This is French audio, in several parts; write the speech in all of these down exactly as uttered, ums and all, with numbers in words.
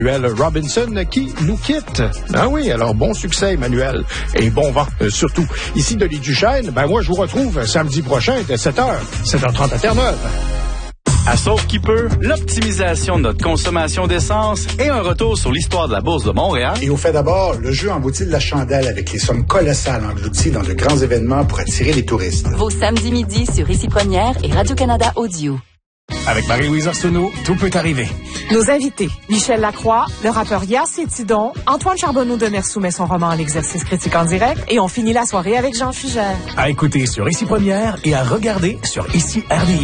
Emmanuel Robinson qui nous quitte. Ah oui, alors bon succès Emmanuel et bon vent euh, surtout. Ici Denis Duchesne, ben moi je vous retrouve samedi prochain à sept heures, sept heures trente à Terre-Neuve. À Sauve qui peut, l'optimisation de notre consommation d'essence et un retour sur l'histoire de la Bourse de Montréal. Et au fait d'abord, le jeu emboutit de la chandelle avec les sommes colossales englouties dans de grands événements pour attirer les touristes. Vos samedis midi sur Ici Première et Radio-Canada Audio. Avec Marie-Louise Arsenault, tout peut arriver. Nos invités, Michel Lacroix, le rappeur Yacine Tidon, Antoine Charbonneau de Mer soumet son roman L'exercice critique en direct et on finit la soirée avec Jean Fugère. À écouter sur Ici Première et à regarder sur Ici R D I.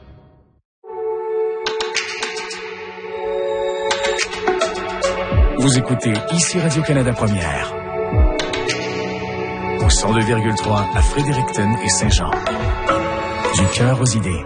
Vous écoutez Ici Radio-Canada Première. Au cent deux virgule trois à Fredericton et Saint-Jean. Du cœur aux idées.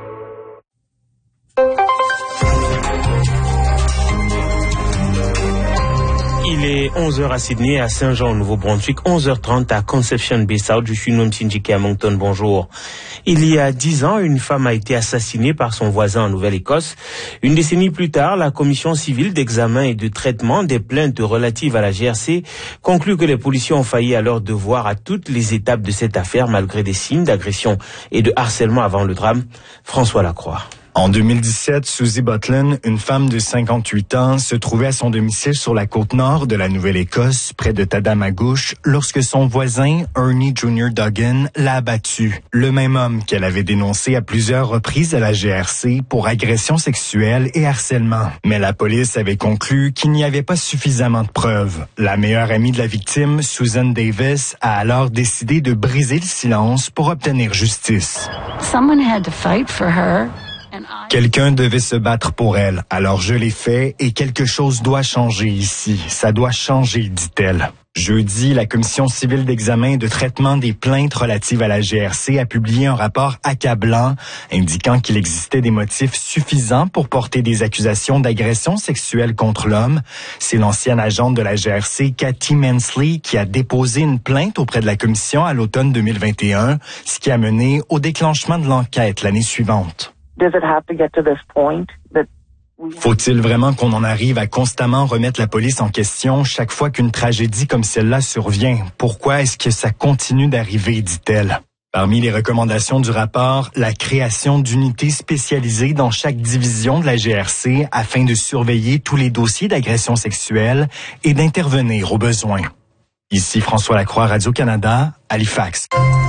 Il est onze heures à Sydney, à Saint-Jean, au Nouveau-Brunswick, onze heures trente à Conception Bay South. Je suis Noam Sindjiki à Moncton, bonjour. Il y a dix ans, une femme a été assassinée par son voisin en Nouvelle-Écosse. Une décennie plus tard, la commission civile d'examen et de traitement des plaintes relatives à la G R C conclut que les policiers ont failli à leur devoir à toutes les étapes de cette affaire, malgré des signes d'agression et de harcèlement avant le drame. François Lacroix. En deux mille dix-sept, Susie Butlin, une femme de cinquante-huit ans, se trouvait à son domicile sur la côte nord de la Nouvelle-Écosse, près de Tadamagouche, lorsque son voisin, Ernie Junior Duggan, l'a abattu. Le même homme qu'elle avait dénoncé à plusieurs reprises à la G R C pour agression sexuelle et harcèlement. Mais la police avait conclu qu'il n'y avait pas suffisamment de preuves. La meilleure amie de la victime, Susan Davis, a alors décidé de briser le silence pour obtenir justice. Someone had to fight for her. Quelqu'un devait se battre pour elle, alors je l'ai fait et quelque chose doit changer ici. Ça doit changer, dit-elle. Jeudi, la Commission civile d'examen et de traitement des plaintes relatives à la G R C a publié un rapport accablant indiquant qu'il existait des motifs suffisants pour porter des accusations d'agression sexuelle contre l'homme. C'est l'ancienne agente de la G R C, Cathy Mansley, qui a déposé une plainte auprès de la Commission à l'automne deux mille vingt et un, ce qui a mené au déclenchement de l'enquête l'année suivante. Does it have to get to this point that Faut-il vraiment qu'on en arrive à constamment remettre la police en question chaque fois qu'une tragédie comme celle-là survient? Pourquoi est-ce que ça continue d'arriver, dit-elle? Parmi les recommandations du rapport, la création d'unités spécialisées dans chaque division de la G R C afin de surveiller tous les dossiers d'agression sexuelle et d'intervenir au besoin. Ici François Lacroix, Radio-Canada, Halifax.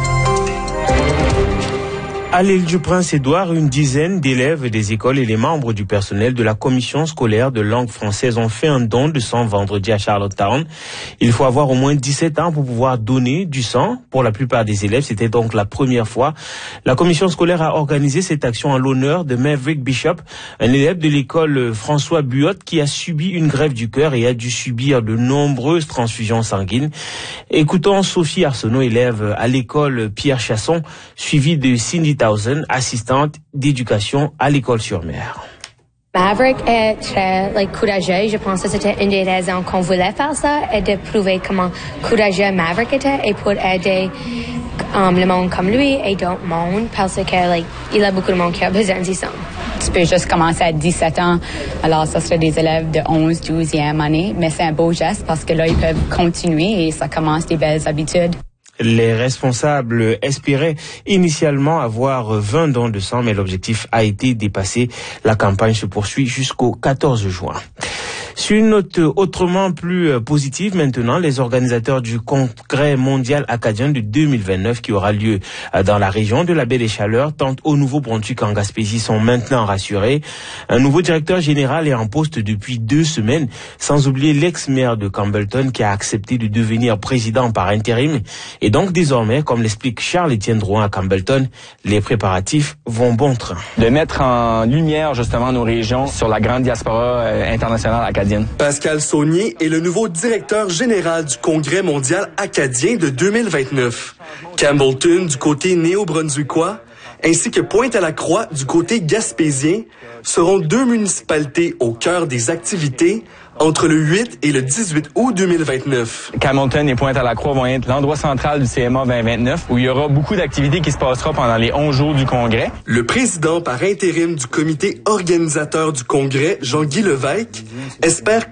À l'île du Prince-Édouard, une dizaine d'élèves des écoles et les membres du personnel de la commission scolaire de langue française ont fait un don de sang vendredi à Charlottetown. Il faut avoir au moins dix-sept ans pour pouvoir donner du sang. Pour la plupart des élèves, c'était donc la première fois. La commission scolaire a organisé cette action en l'honneur de Maverick Bishop, un élève de l'école François Buot qui a subi une grève du cœur et a dû subir de nombreuses transfusions sanguines. Écoutons Sophie Arsenault, élève à l'école Pierre Chasson, suivie de Cindy assistante d'éducation à l'école sur mer. Maverick est très like, courageux. Je pense que c'était une des raisons qu'on voulait faire ça et de prouver comment courageux Maverick était et pour aider um, le monde comme lui et d'autres mondes parce que like, il a beaucoup de monde qui a besoin de ça. Tu peux juste commencer à dix-sept ans, alors ça serait des élèves de onze, douzième année, mais c'est un beau geste parce que là ils peuvent continuer et ça commence des belles habitudes. Les responsables espéraient initialement avoir vingt dons de sang, mais l'objectif a été dépassé. La campagne se poursuit jusqu'au quatorze juin. Sur une note autrement plus positive maintenant, les organisateurs du Congrès mondial acadien de deux mille vingt-neuf qui aura lieu dans la région de la Baie des Chaleurs, tant au Nouveau-Brunswick qu'en Gaspésie, sont maintenant rassurés. Un nouveau directeur général est en poste depuis deux semaines, sans oublier l'ex-maire de Campbellton qui a accepté de devenir président par intérim. Et donc désormais, comme l'explique Charles-Étienne Drouin à Campbellton, les préparatifs vont bon train. De mettre en lumière justement nos régions sur la grande diaspora internationale acadienne. Pascal Saunier est le nouveau directeur général du Congrès mondial acadien de deux mille vingt-neuf. Campbellton du côté néo-brunswickois, ainsi que Pointe-à-la-Croix du côté gaspésien, seront deux municipalités au cœur des activités entre le huit et le dix-huit août deux mille vingt-neuf. Hamilton et Pointe-à-la-Croix vont être l'endroit central du C M A vingt vingt-neuf où il y aura beaucoup d'activités qui se passera pendant les onze jours du congrès. Le président par intérim du comité organisateur du congrès, Jean-Guy Levesque, espère